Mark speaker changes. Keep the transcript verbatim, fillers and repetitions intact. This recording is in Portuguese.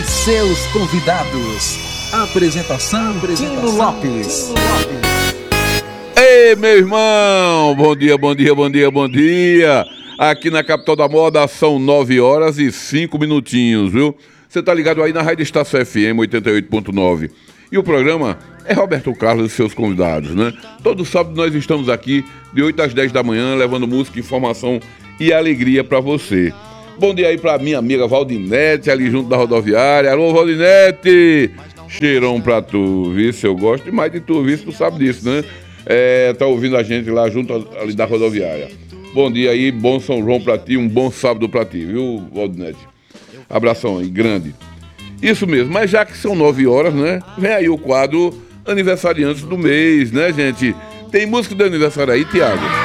Speaker 1: seus convidados. Apresentação, Apresentação Tino Lopes. Tino Lopes.
Speaker 2: Ei, meu irmão! Bom dia, bom dia, bom dia, bom dia! Aqui na Capital da Moda são nove horas e cinco minutinhos, viu? Você tá ligado aí na Rádio Estácio F M oitenta e oito ponto nove. E o programa é Roberto Carlos e seus convidados, né? Todo sábado nós estamos aqui de oito às dez da manhã, levando música, informação e alegria pra você. Bom dia aí pra minha amiga Valdinete, ali junto da rodoviária. Alô, Valdinete! Cheirão pra tu, viu? Se eu gosto demais de tu, viu? Tu sabe disso, né? É, tá ouvindo a gente lá junto ali da rodoviária. Bom dia aí, bom São João pra ti, um bom sábado pra ti, viu, Valdinete? Abração aí, grande. Isso mesmo, mas já que são nove horas, né? Vem aí o quadro Aniversariantes do Mês, né, gente? Tem música de aniversário aí, Tiago?